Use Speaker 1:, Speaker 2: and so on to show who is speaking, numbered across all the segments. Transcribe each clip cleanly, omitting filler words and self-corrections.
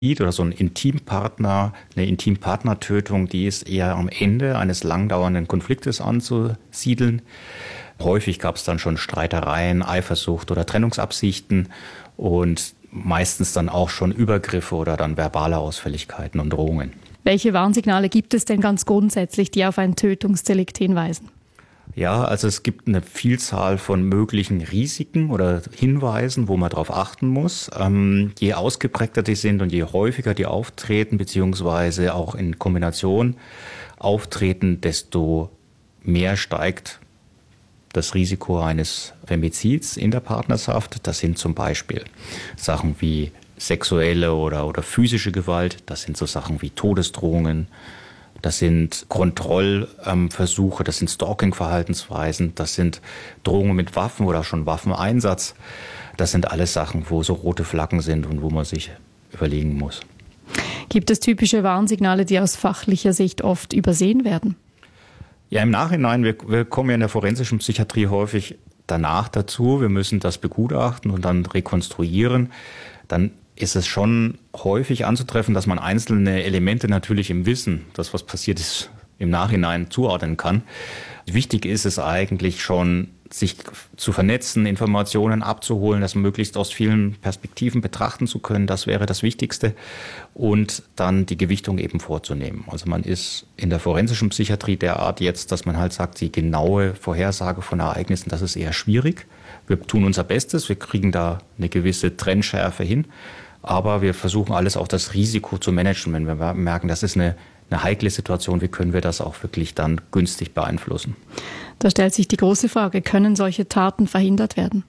Speaker 1: oder so ein Intimpartner, eine Intimpartnertötung, die ist eher am Ende eines langdauernden Konfliktes anzusiedeln. Häufig gab es dann schon Streitereien, Eifersucht oder Trennungsabsichten und meistens dann auch schon Übergriffe oder dann verbale Ausfälligkeiten und Drohungen.
Speaker 2: Welche Warnsignale gibt es denn ganz grundsätzlich, die auf ein Tötungsdelikt hinweisen?
Speaker 1: Ja, also es gibt eine Vielzahl von möglichen Risiken oder Hinweisen, wo man darauf achten muss. Je ausgeprägter die sind und je häufiger die auftreten, beziehungsweise auch in Kombination auftreten, desto mehr steigt das Risiko eines Femizids in der Partnerschaft. Das sind zum Beispiel Sachen wie sexuelle oder physische Gewalt. Das sind so Sachen wie Todesdrohungen. Das sind Kontrollversuche, das sind Stalking-Verhaltensweisen, das sind Drohungen mit Waffen oder schon Waffeneinsatz. Das sind alles Sachen, wo so rote Flaggen sind und wo man sich überlegen muss.
Speaker 2: Gibt es typische Warnsignale, die aus fachlicher Sicht oft übersehen werden?
Speaker 1: Ja, im Nachhinein, wir kommen ja in der forensischen Psychiatrie häufig danach dazu. Wir müssen das begutachten und dann rekonstruieren. Dann ist es schon häufig anzutreffen, dass man einzelne Elemente natürlich im Wissen, das was passiert ist, im Nachhinein zuordnen kann. Wichtig ist es eigentlich schon, sich zu vernetzen, Informationen abzuholen, das möglichst aus vielen Perspektiven betrachten zu können. Das wäre das Wichtigste. Und dann die Gewichtung eben vorzunehmen. Also man ist in der forensischen Psychiatrie derart jetzt, dass man halt sagt, die genaue Vorhersage von Ereignissen, das ist eher schwierig. Wir tun unser Bestes, wir kriegen da eine gewisse Trennschärfe hin. Aber wir versuchen alles auch das Risiko zu managen. Wenn wir merken, das ist eine heikle Situation, wie können wir das auch wirklich dann günstig beeinflussen?
Speaker 2: Da stellt sich die große Frage, können solche Taten verhindert werden?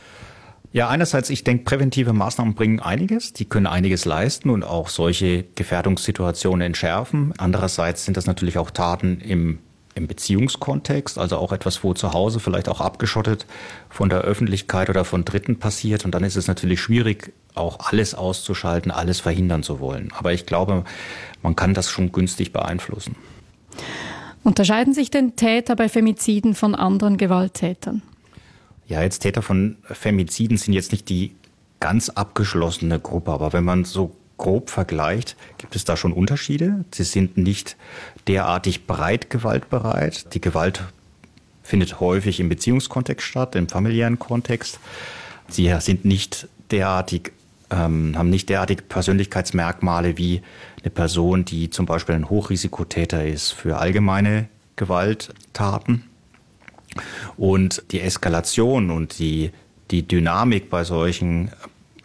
Speaker 1: Ja, einerseits, ich denke, präventive Maßnahmen bringen einiges. Die können einiges leisten und auch solche Gefährdungssituationen entschärfen. Andererseits sind das natürlich auch Taten im Beziehungskontext, also auch etwas, wo zu Hause vielleicht auch abgeschottet von der Öffentlichkeit oder von Dritten passiert. Und dann ist es natürlich schwierig, auch alles auszuschalten, alles verhindern zu wollen. Aber ich glaube, man kann das schon günstig beeinflussen.
Speaker 2: Unterscheiden sich denn Täter bei Femiziden von anderen Gewalttätern?
Speaker 1: Ja, jetzt Täter von Femiziden sind jetzt nicht die ganz abgeschlossene Gruppe, aber wenn man so grob vergleicht, gibt es da schon Unterschiede. Sie sind nicht derartig breit gewaltbereit. Die Gewalt findet häufig im Beziehungskontext statt, im familiären Kontext. Sie sind nicht derartig, haben nicht derartige Persönlichkeitsmerkmale wie eine Person, die zum Beispiel ein Hochrisikotäter ist für allgemeine Gewalttaten. Und die Eskalation und die Dynamik bei solchen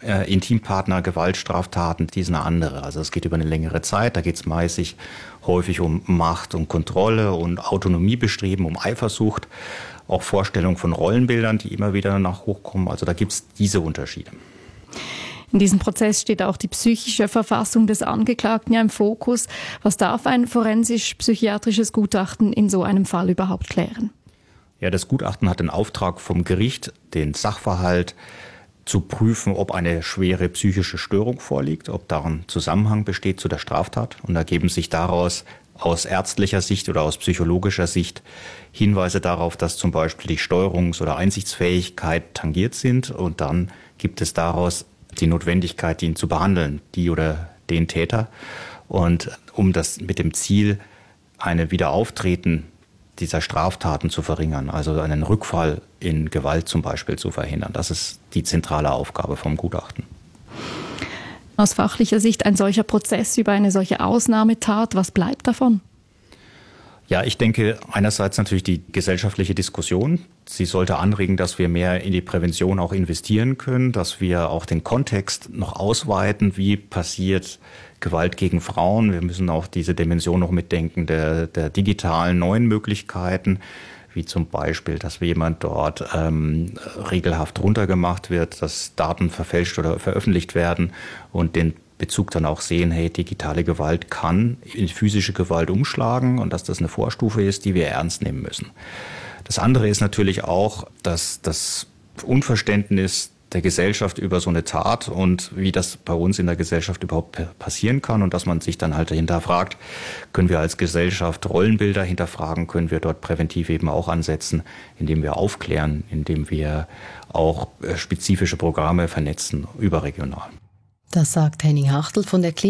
Speaker 1: Intimpartner-Gewaltstraftaten, die ist eine andere. Also es geht über eine längere Zeit, da geht es meistens häufig um Macht und Kontrolle und Autonomiebestreben, um Eifersucht, auch Vorstellungen von Rollenbildern, die immer wieder danach hochkommen. Also da gibt es diese Unterschiede.
Speaker 2: In diesem Prozess steht auch die psychische Verfassung des Angeklagten ja im Fokus. Was darf ein forensisch-psychiatrisches Gutachten in so einem Fall überhaupt klären?
Speaker 1: Ja, das Gutachten hat den Auftrag vom Gericht, den Sachverhalt zu prüfen, ob eine schwere psychische Störung vorliegt, ob darin Zusammenhang besteht zu der Straftat. Und ergeben sich daraus aus ärztlicher Sicht oder aus psychologischer Sicht Hinweise darauf, dass zum Beispiel die Steuerungs- oder Einsichtsfähigkeit tangiert sind. Und dann gibt es daraus die Notwendigkeit, ihn zu behandeln, die oder den Täter. Und um das mit dem Ziel, eine Wiederauftreten dieser Straftaten zu verringern, also einen Rückfall in Gewalt zum Beispiel zu verhindern. Das ist die zentrale Aufgabe vom Gutachten.
Speaker 2: Aus fachlicher Sicht ein solcher Prozess über eine solche Ausnahmetat, was bleibt davon?
Speaker 1: Ja, ich denke einerseits natürlich die gesellschaftliche Diskussion. Sie sollte anregen, dass wir mehr in die Prävention auch investieren können, dass wir auch den Kontext noch ausweiten, wie passiert Gewalt gegen Frauen. Wir müssen auch diese Dimension noch mitdenken der digitalen neuen Möglichkeiten, wie zum Beispiel, dass jemand dort regelhaft runtergemacht wird, dass Daten verfälscht oder veröffentlicht werden und den Bezug dann auch sehen, hey, digitale Gewalt kann in physische Gewalt umschlagen und dass das eine Vorstufe ist, die wir ernst nehmen müssen. Das andere ist natürlich auch, dass das Unverständnis der Gesellschaft über so eine Tat und wie das bei uns in der Gesellschaft überhaupt passieren kann und dass man sich dann halt hinterfragt, können wir als Gesellschaft Rollenbilder hinterfragen, können wir dort präventiv eben auch ansetzen, indem wir aufklären, indem wir auch spezifische Programme vernetzen, überregional.
Speaker 3: Das sagt Henning Hartl von der